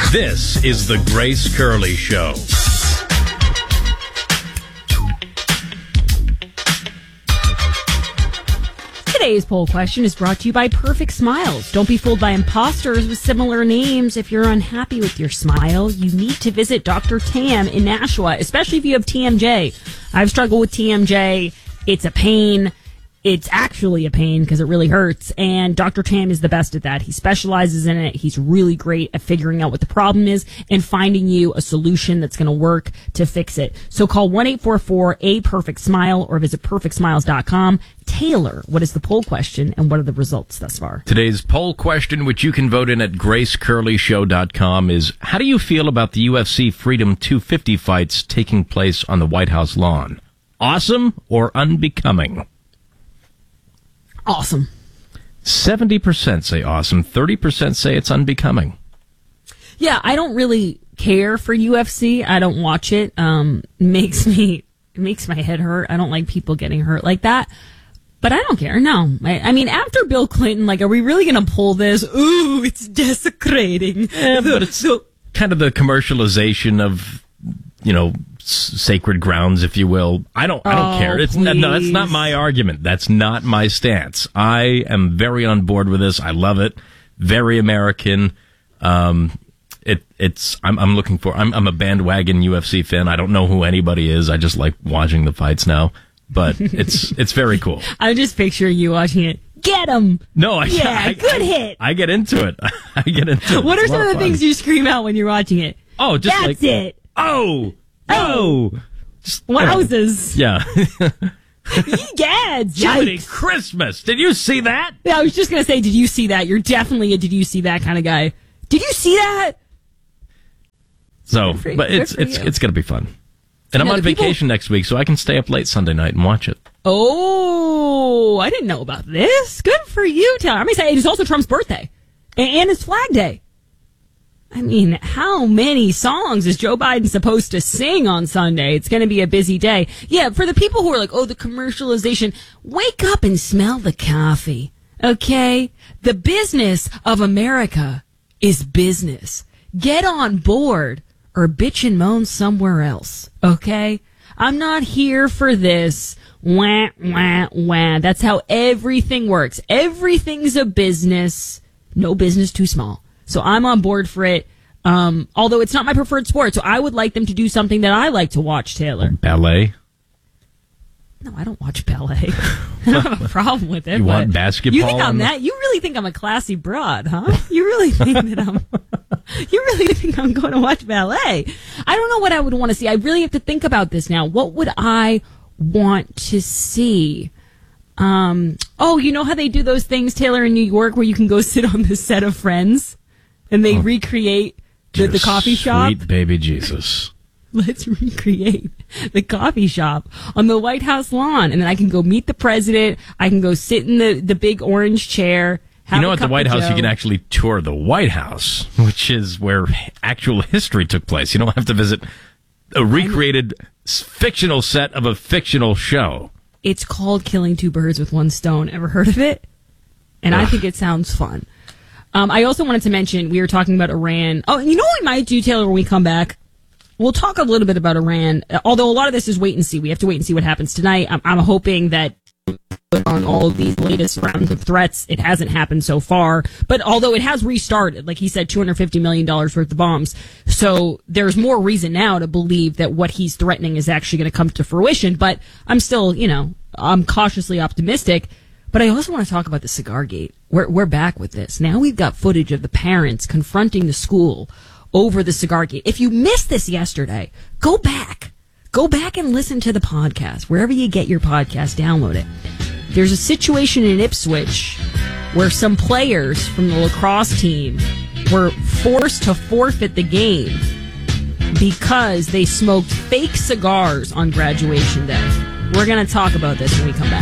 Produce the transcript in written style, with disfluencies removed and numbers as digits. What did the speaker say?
This is the Grace Curley Show. Today's poll question is brought to you by Perfect Smiles. Don't be fooled by imposters with similar names. If you're unhappy with your smile, you need to visit Dr. Tam in Nashua, especially if you have TMJ. I've struggled with TMJ. It's a pain. It's actually a pain because it really hurts. And Dr. Tam is the best at that. He specializes in it. He's really great at figuring out what the problem is and finding you a solution that's going to work to fix it. So call 1-844-A-PERFECT-SMILE or visit perfectsmiles.com. Taylor, what is the poll question and what are the results thus far? Today's poll question, which you can vote in at gracecurleyshow.com, is how do you feel about the UFC Freedom 250 fights taking place on the White House lawn? Awesome or unbecoming? Awesome. 70% say awesome. 30% say it's unbecoming. Yeah, I don't really care for UFC. I don't watch it. It makes my head hurt. I don't like people getting hurt like that. But I don't care. No. I mean, after Bill Clinton, are we really going to pull this? Ooh, it's desecrating. Yeah, but it's kind of the commercialization of, sacred grounds, if you will. I don't care. It's no, that's not my argument. That's not my stance. I am very on board with this. I love it. Very American. I'm looking for. I'm a bandwagon UFC fan. I don't know who anybody is. I just like watching the fights now. But it's very cool. I'm just picturing you watching it. Get him! No, good hit. I get into it. What are some of the things you scream out when you're watching it? Oh, just that's it. Oh. Wowzers. Yeah. Egads. Jiminy Christmas. Did you see that? Yeah, I was just going to say, did you see that? You're definitely a did you see that kind of guy. Did you see that? So, but it's going to be fun. And I'm on vacation next week, so I can stay up late Sunday night and watch it. Oh, I didn't know about this. Good for you, Taylor. I'm excited. It's also Trump's birthday. And it's Flag Day. I mean, how many songs is Joe Biden supposed to sing on Sunday? It's going to be a busy day. Yeah, for the people who are like, oh, the commercialization, wake up and smell the coffee, okay? The business of America is business. Get on board or bitch and moan somewhere else, okay? I'm not here for this. Wah, wah, wah. That's how everything works. Everything's a business. No business too small. So I'm on board for it, although it's not my preferred sport, so I would like them to do something that I like to watch, Taylor. Ballet? No, I don't watch ballet. I don't have a problem with it. You want basketball? You think I'm that? You really think I'm a classy broad, huh? You really think that you really think I'm going to watch ballet? I don't know what I would want to see. I really have to think about this now. What would I want to see? You know how they do those things, Taylor, in New York, where you can go sit on the set of Friends? And they recreate the coffee shop. Sweet baby Jesus. Let's recreate the coffee shop on the White House lawn. And then I can go meet the president. I can go sit in the big orange chair. At the White House, you can actually tour the White House, which is where actual history took place. You don't have to visit a recreated fictional set of a fictional show. It's called Killing Two Birds with One Stone. Ever heard of it? And I think it sounds fun. I also wanted to mention, we were talking about Iran. Oh, you know what we might do, Taylor, when we come back? We'll talk a little bit about Iran, although a lot of this is wait and see. We have to wait and see what happens tonight. I'm hoping that on all of these latest rounds of threats, it hasn't happened so far. But although it has restarted, like he said, $250 million worth of bombs. So there's more reason now to believe that what he's threatening is actually going to come to fruition. But I'm still, I'm cautiously optimistic. But I also want to talk about the cigar gate. We're back with this. Now we've got footage of the parents confronting the school over the cigar gate. If you missed this yesterday, go back and listen to the podcast. Wherever you get your podcast, download it. There's a situation in Ipswich where some players from the lacrosse team were forced to forfeit the game because they smoked fake cigars on graduation day. We're going to talk about this when we come back.